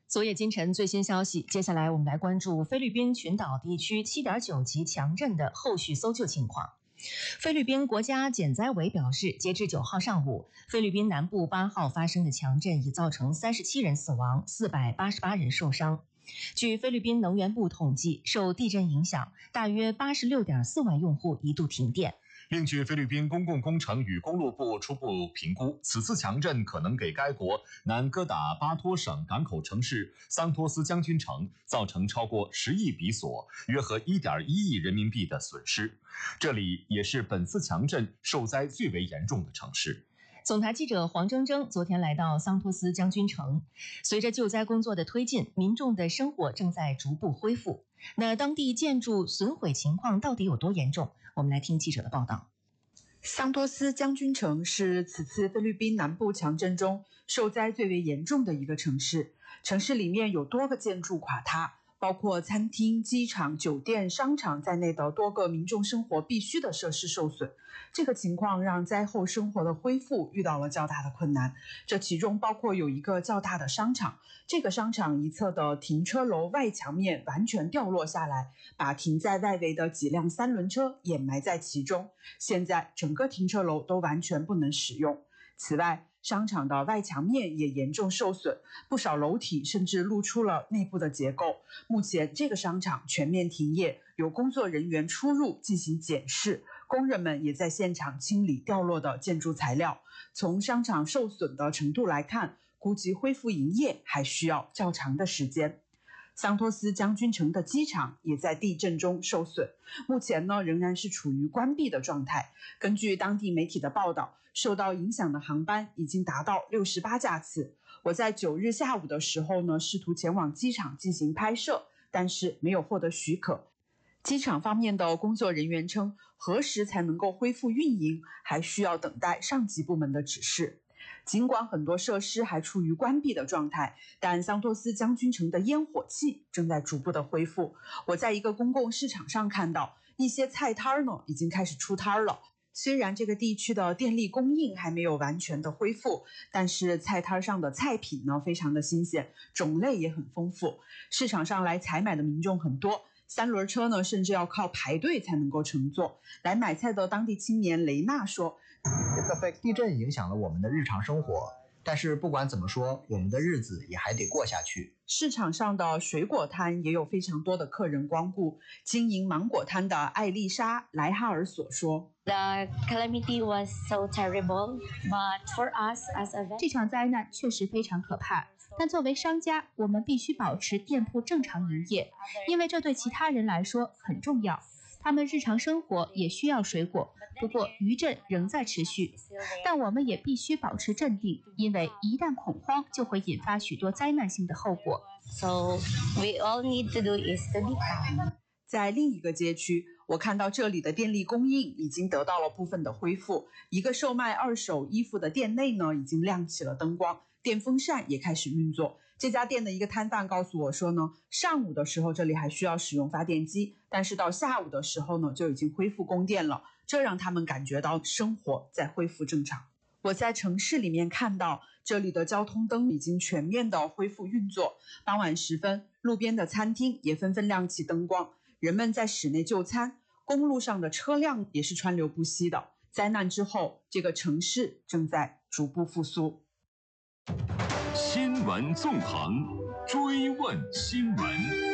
昨夜今晨最新消息，接下来我们来关注菲律宾群岛地区7.9级强震的后续搜救情况。菲律宾国家减灾委表示，截至9号上午，菲律宾南部8号发生的强震已造成37人死亡，488人受伤。据菲律宾能源部统计，受地震影响，大约86.4万用户一度停电。 另据菲律宾公共工程与公路部初步评估，此次强震可能给该国南哥打巴托省港口城市桑托斯将军城造成超过10亿比索，约合1.1亿人民币的损失。这里也是本次强震受灾最为严重的城市。 总台记者黄铮铮昨天来到桑托斯将军城，随着救灾工作的推进，民众的生活正在逐步恢复。那当地建筑损毁情况到底有多严重？我们来听记者的报道。 桑托斯将军城是此次菲律宾南部强震中受灾最为严重的一个城市，城市里面有多个建筑垮塌，包括餐厅、机场、酒店、商场在内的多个民众生活必须的设施受损。这个情况让灾后生活的恢复遇到了较大的困难，这其中包括有一个较大的商场，这个商场一侧的停车楼外墙面完全掉落下来，把停在外围的几辆3轮车掩埋在其中，现在整个停车楼都完全不能使用。此外，商场的外墙面也严重受损，不少楼体甚至露出了内部的结构。目前这个商场全面停业，有工作人员出入进行检视，工人们也在现场清理掉落的建筑材料。从商场受损的程度来看，估计恢复营业还需要较长的时间。桑托斯将军城的机场也在地震中受损，目前呢仍然是处于关闭的状态。根据当地媒体的报道，受到影响的航班已经达到68架次。我在9日下午的时候呢，试图前往机场进行拍摄，但是没有获得许可。机场方面的工作人员称，何时才能够恢复运营，还需要等待上级部门的指示。尽管很多设施还处于关闭的状态，但桑托斯将军城的烟火气正在逐步的恢复。我在一个公共市场上看到一些菜摊呢已经开始出摊了。虽然这个地区的电力供应还没有完全的恢复，但是菜摊上的菜品呢非常的新鲜，种类也很丰富。市场上来采买的民众很多，3轮车呢甚至要靠排队才能够乘坐。来买菜的当地青年雷娜说， 地震影响了我们的日常生活，但是不管怎么说，我们的日子也还得过下去。 市场上的水果摊也有非常多的客人光顾。经营芒果摊的艾丽莎·莱哈尔所说， The calamity was so terrible, but for us as a 这场灾难确实非常可怕，但作为商家，我们必须保持店铺正常营业，因为这对其他人来说很重要。他们日常生活也需要水果，不过余震仍在持续，但我们也必须保持镇定，因为一旦恐慌就会引发许多灾难性的后果。 So we all need to do is to be calm. 在另一个街区，我看到这里的电力供应已经得到了部分的恢复。一个售卖2手衣服的店内呢，已经亮起了灯光，电风扇也开始运作。这家店的一个摊贩告诉我说呢，上午的时候这里还需要使用发电机，但是到下午的时候呢，就已经恢复供电了，这让他们感觉到生活在恢复正常。我在城市里面看到，这里的交通灯已经全面的恢复运作。傍晚时分，路边的餐厅也纷纷亮起灯光，人们在室内就餐，公路上的车辆也是川流不息的。灾难之后，这个城市正在逐步复苏。 新闻纵横，追问新闻。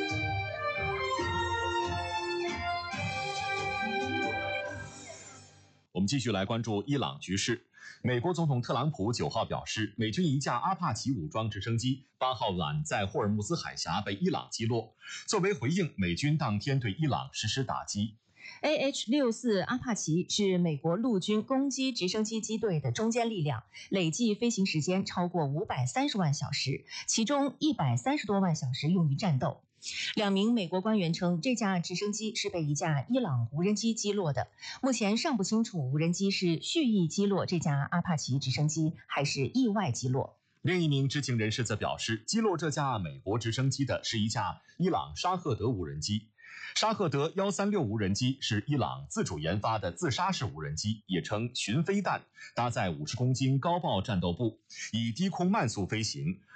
我们继续来关注伊朗局势。美国总统特朗普9号表示，美军一架阿帕奇武装直升机8号晚在霍尔木兹海峡被伊朗击落。作为回应，美军当天对伊朗实施打击。 AH-64阿帕奇是美国陆军攻击直升机机队的中坚力量，累计飞行时间超过530万小时，其中130多万小时用于战斗。2名美国官员称，这架直升机是被一架伊朗无人机击落的。目前尚不清楚无人机是蓄意击落这架阿帕奇直升机，还是意外击落。 另一名知情人士则表示，击落这架美国直升机的是一架伊朗沙赫德无人机。沙赫德136无人机是伊朗自主研发的自杀式无人机，也称巡飞弹，搭载50公斤高爆战斗部，以低空慢速飞行。